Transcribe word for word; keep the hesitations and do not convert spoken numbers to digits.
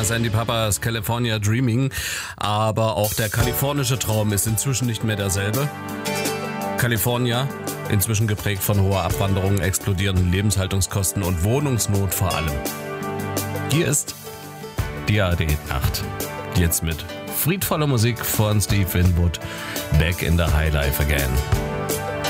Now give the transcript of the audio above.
Sandy Papas California Dreaming. Aber auch der kalifornische Traum ist inzwischen nicht mehr derselbe. California, inzwischen geprägt von hoher Abwanderung, explodierenden Lebenshaltungskosten und Wohnungsnot vor allem. Hier ist die A R D-Nacht. Jetzt mit friedvoller Musik von Steve Winwood. Back in the High Life again.